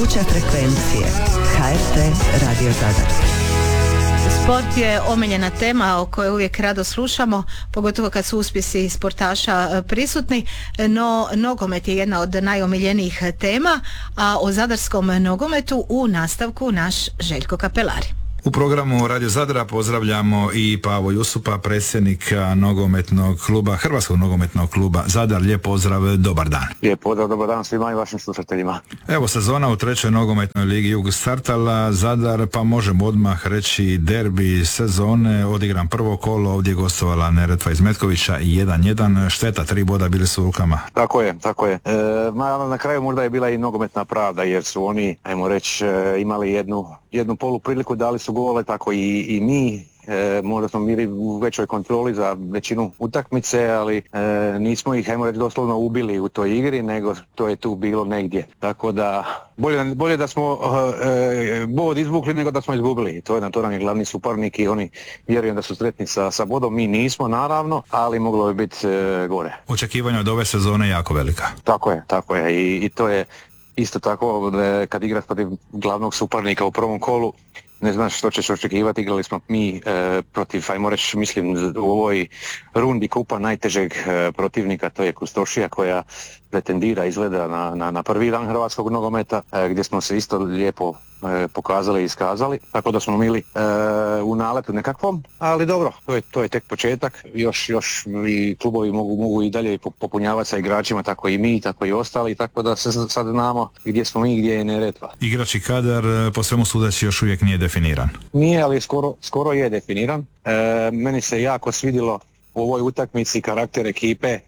pluća frekvencije. HRT Radio Zadar. Sport je omiljena tema o kojoj uvijek rado slušamo, pogotovo kad su uspjesi sportaša prisutni, no nogomet je jedna od najomiljenijih tema, a o zadarskom nogometu u nastavku naš Željko Kapelari. U programu Radio Zadra pozdravljamo i Pavo Jusupa, predsjednika nogometnog kluba, Hrvatskog nogometnog kluba Zadar. Lijep pozdrav, dobar dan. Lijep pozdrav, dobar dan svima i vašim slušateljima. Evo, sezona u trećoj nogometnoj ligi Jug startala, Zadar, pa možemo odmah reći derbi sezone, odigran prvo kolo, ovdje je gostovala Neretva iz Metkovića, 1-1, šteta, 3 boda bili su u rukama. Tako je. Na kraju možda je bila i nogometna pravda, jer su oni, ajmo reći, imali jednu polu priliku, dali su gole, tako i mi. Možda smo bili u većoj kontroli za većinu utakmice, ali nismo ih, ajmo reći, doslovno ubili u toj igri, nego to je tu bilo negdje. Tako da bolje da smo bod izvukli nego da smo izgubili. To nam je glavni suparnik i oni vjerujem da su sretni sa bodom. Mi nismo, naravno, ali moglo bi biti gore. Očekivanja od ove sezone jako velika. Tako je. I to je isto tako kad igraš protiv glavnog suparnika u prvom kolu, ne znaš što ćeš očekivati. Igrali smo mi protiv, ajmo reći, mislim u ovoj rundi kupa najtežeg protivnika, to je Kustošija, koja pretendira izgleda na prvi rang hrvatskog nogometa, gdje smo se isto lijepo pokazali i iskazali, tako da smo bili u naletu nekakvom, ali dobro, to je tek početak, još i klubovi mogu i dalje popunjavati sa igračima, tako i mi, tako i ostali, tako da se sad znamo gdje smo mi, gdje je Neretva. Igrački kadar po svemu sudeći još uvijek nije definiran. Nije, ali skoro je definiran. Meni se jako svidilo u ovoj utakmici karakter ekipe.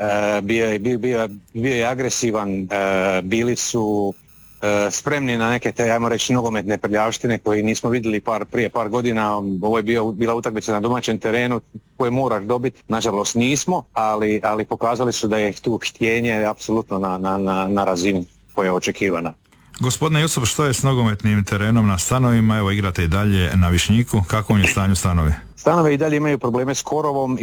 Bio je agresivan, bili su spremni na neke te, ajmo reći, nogometne prljavštine koje nismo vidjeli prije par godina. Ovo je bila utakmica na domaćem terenu koje moraš dobiti. Nažalost nismo, ali pokazali su da je tu htjenje apsolutno na razini koja je očekivana. Gospodine Jusuf, što je s nogometnim terenom na stanovima? Evo, igrate i dalje na Višnjiku. Kakvom je stanju stanovi? Stanove i dalje imaju probleme s korovom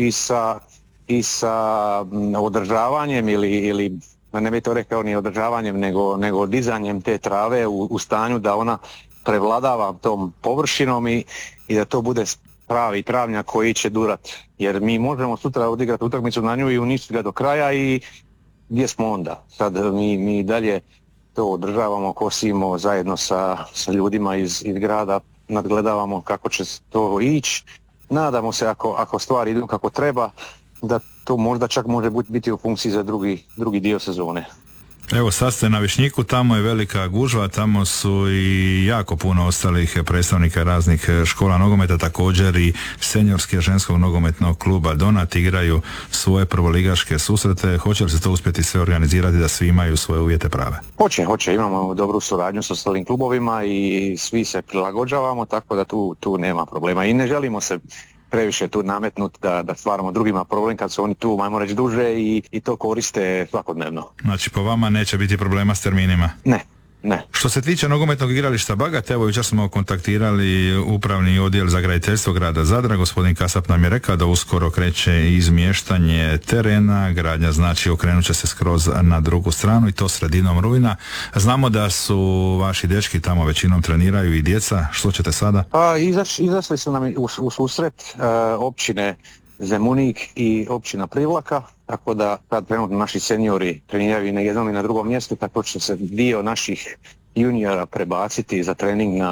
i sa održavanjem ili ne bi to rekao ni održavanjem, nego dizanjem te trave u stanju da ona prevladava tom površinom i da to bude pravi travnjak koji će durat. Jer mi možemo sutra odigrati utakmicu na nju i uništiti ga do kraja i gdje smo onda? Sad mi dalje to održavamo, kosimo zajedno sa ljudima iz grada, nadgledavamo kako će to ići. Nadamo se ako stvari idu kako treba, da to možda čak može biti u funkciji za drugi dio sezone. Evo, sad ste na Višnjiku, tamo je velika gužva, tamo su i jako puno ostalih predstavnika raznih škola nogometa, također i seniorske ženskog nogometnog kluba Donat igraju svoje prvoligaške susrete. Hoće li se to uspjeti sve organizirati da svi imaju svoje uvjete prave? Hoće, imamo dobru suradnju s ostalim klubovima i svi se prilagođavamo, tako da tu nema problema i ne želimo se previše tu nametnuti da stvaramo drugima problem kad su oni tu, ajmo reći, duže i to koriste svakodnevno. Znači, po vama neće biti problema s terminima? Ne. Što se tiče nogometnog igrališta Bagat, evo jučer smo kontaktirali upravni odjel za graditeljstvo grada Zadra. Gospodin Kasap nam je rekao da uskoro kreće izmještanje terena, gradnja znači okrenut će se skroz na drugu stranu i to sredinom rujna. Znamo da su vaši dečki tamo većinom treniraju i djeca. Što ćete sada? Izašli su nam u susret općine Zemunik i općina Privlaka, tako da kad trenutno naši seniori treniraju i na jednom i na drugom mjestu, tako će se dio naših juniora prebaciti za trening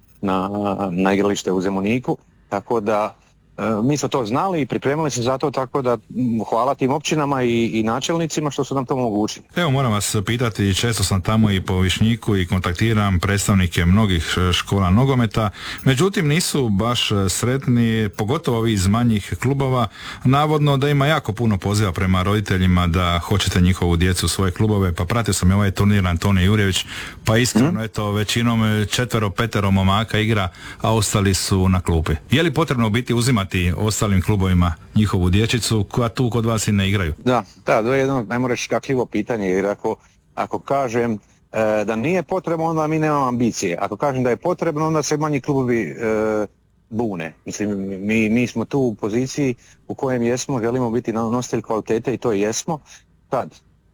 na igralište u Zemuniku, tako da mi smo to znali i pripremili se za to, tako da hvala tim općinama i načelnicima što su nam to omogućili. Evo, moram vas pitati, često sam tamo i po Višnjiku i kontaktiram predstavnike mnogih škola nogometa, međutim nisu baš sretni, pogotovo ovi iz manjih klubova, navodno da ima jako puno poziva prema roditeljima da hoćete njihovu djecu u svoje klubove, pa pratio sam i ovaj turnir Antonije Jurjević, pa iskreno eto većinom 4-5 momaka igra, a ostali su na klupi. Je li potrebno biti uzimati ostalim klubovima njihovu dječicu koja tu kod vas i ne igraju? Da, to je jedno, najmo reći, kakljivo pitanje, jer ako kažem da nije potrebno, onda mi nemamo ambicije. Ako kažem da je potrebno, onda se manji klubovi bune. Mislim, mi smo tu u poziciji u kojem jesmo, želimo biti nositelj kvalitete i to jesmo. Tad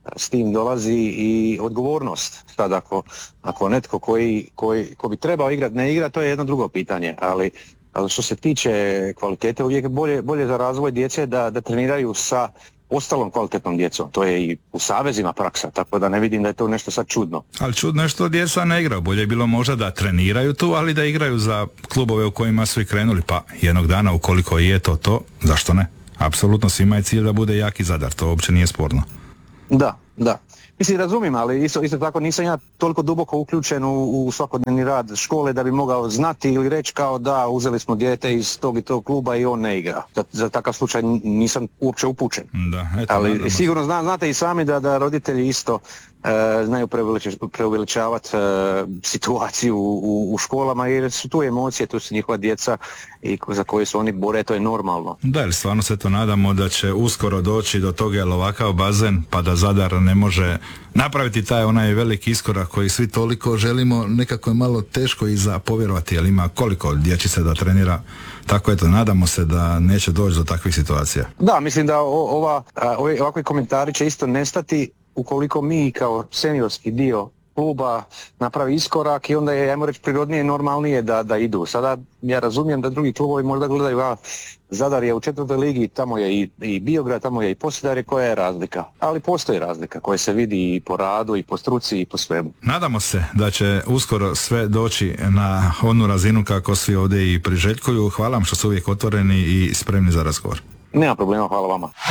s tim dolazi i odgovornost. Sad ako netko ko bi trebao igrati ne igra, to je jedno drugo pitanje, ali što se tiče kvalitete, uvijek je bolje za razvoj djece da treniraju sa ostalom kvalitetnom djecom. To je i u savezima praksa, tako da ne vidim da je to nešto sad čudno. Ali čudno je što djeca ne igraju. Bolje je bilo možda da treniraju tu, ali da igraju za klubove u kojima su i krenuli. Pa jednog dana, ukoliko je to, zašto ne? Apsolutno svima je cilj da bude jaki Zadar, to uopće nije sporno. Da. Mislim, razumijem, ali isto tako nisam ja toliko duboko uključen u svakodnevni rad škole da bi mogao znati ili reći kao da uzeli smo dijete iz tog i tog kluba i on ne igra. Za takav slučaj nisam uopće upućen. Da, eto, ali sigurno znate i sami da roditelji isto znaju preuveličavati situaciju u školama, jer su tu emocije, tu su njihova djeca i za koje su oni bore, to je normalno. Da, ili stvarno se to nadamo da će uskoro doći do toga, jel ovakav bazen, pa da Zadar ne može napraviti taj onaj veliki iskorak koji svi toliko želimo, nekako je malo teško i za povjerovati, jer ima koliko dječice da trenira, tako eto, nadamo se da neće doći do takvih situacija. Da, mislim da ovakvi komentari će isto nestati ukoliko mi kao seniorski dio kluba napravi iskorak i onda je, ajmo reći, prirodnije i normalnije da idu. Sada ja razumijem da drugi klubovi možda gledaju, Zadar je u 4. ligi, tamo je i Biograd, tamo je i Posedarje, koja je razlika. Ali postoji razlika koja se vidi i po radu i po struci i po svemu. Nadamo se da će uskoro sve doći na onu razinu kako svi ovdje i priželjkuju. Hvala vam što su uvijek otvoreni i spremni za razgovor. Nema problema, hvala vama.